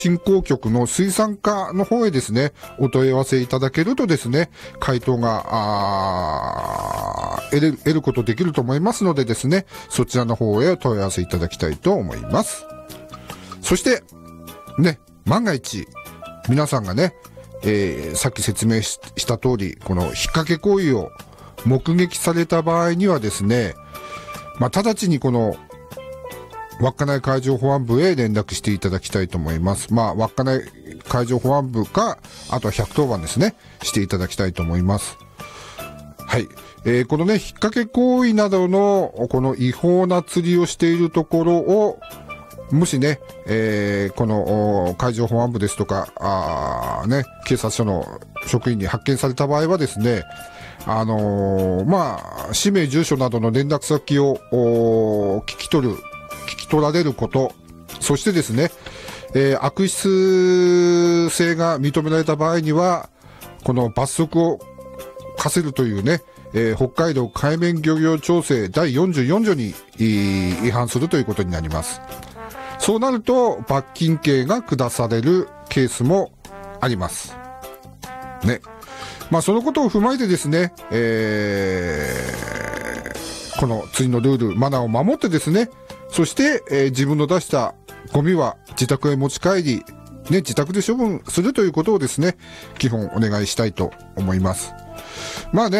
振興局の水産課の方へですね、お問い合わせいただけるとですね、回答が得ることできると思いますのでですね、そちらの方へお問い合わせいただきたいと思います。そしてね、万が一皆さんがね、さっき説明した通り、この引っ掛け行為を目撃された場合にはですね、直ちにこの稚内海上保安部へ連絡していただきたいと思います。稚内海上保安部か、あとは110番ですね、していただきたいと思います。はい。このね、引っ掛け行為などの、この違法な釣りをしているところを、もしね、この海上保安部ですとか、警察署の職員に発見された場合はですね、氏名住所などの連絡先を聞き取られること、そしてですね、悪質性が認められた場合には、この罰則を課せるというね、北海道海面漁業調整第44条に違反するということになります。そうなると罰金刑が下されるケースもあります。ね。そのことを踏まえてですね、この釣りのルール、マナーを守ってですね、そして、自分の出したゴミは自宅へ持ち帰り、ね、自宅で処分するということをですね、基本お願いしたいと思います。引っ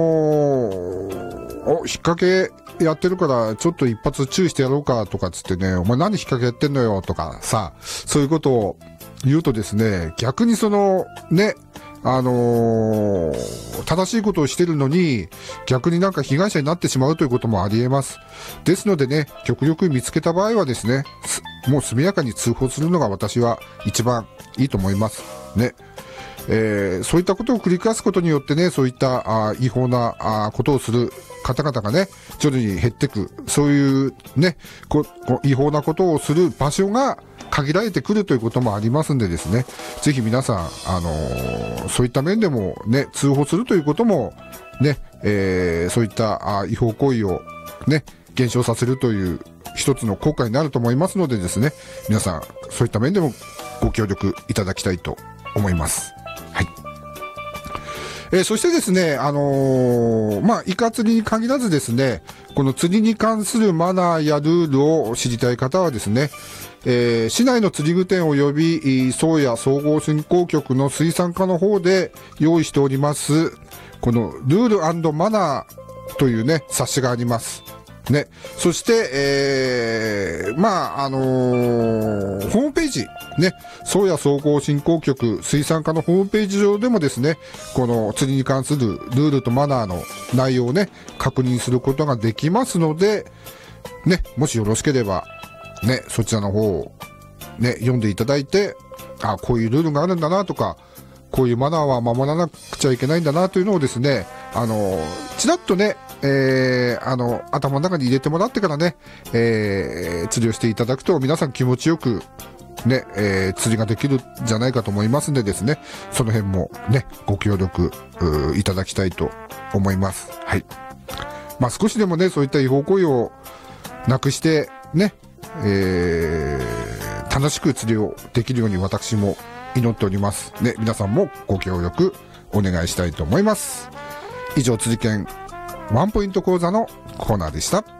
掛けやってるからちょっと一発注意してやろうかとかつってね、お前何引っ掛けやってんのよとかさ、そういうことを言うとですね、逆にそのね、正しいことをしてるのに逆になんか被害者になってしまうということもあり得ます。ですのでね、極力見つけた場合はですね、もう速やかに通報するのが私は一番いいと思いますね。そういったことを繰り返すことによってね、そういった違法なことをする方々がね、徐々に減っていく、そういうね、違法なことをする場所が限られてくるということもありますんでですね、ぜひ皆さん、そういった面でもね、通報するということもね、そういった違法行為をね、減少させるという一つの効果になると思いますのでですね、皆さんそういった面でもご協力いただきたいと思います。はい。そしてですね、イカ釣りに限らずですね、この釣りに関するマナーやルールを知りたい方はですね、市内の釣り具店及び宗谷総合振興局の水産課の方で用意しておりますこのルール&マナーというね冊子がありますね。そして、ホームページね、宗谷総合振興局水産課のホームページ上でもですね、この釣りに関するルールとマナーの内容をね確認することができますのでね、もしよろしければね、そちらの方をね読んでいただいて、こういうルールがあるんだなとか、こういうマナーは守らなくちゃいけないんだなというのをですね、ちらっとね、頭の中に入れてもらってからね、釣りをしていただくと皆さん気持ちよくね、釣りができるんじゃないかと思いますんでですね、その辺もねご協力いただきたいと思います。はい。少しでもねそういった違法行為をなくしてね、楽しく釣りをできるように私も祈っておりますね。皆さんもご協力お願いしたいと思います。以上、釣り券ワンポイント講座のコーナーでした。